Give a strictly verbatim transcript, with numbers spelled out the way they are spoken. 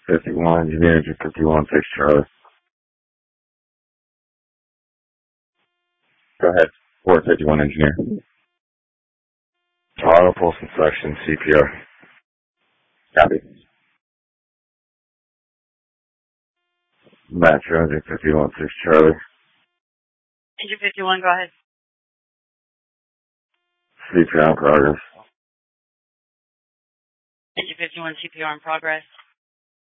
fifty-one, engineer, fifty-one, six Charlie. Go ahead. four fifty-one, engineer. Auto pulse inspection, C P R. Copy. Matt Jones, fifty-one, six Charlie. Engine fifty-one, go ahead. C P R in progress. Engine fifty-one, C P R in progress.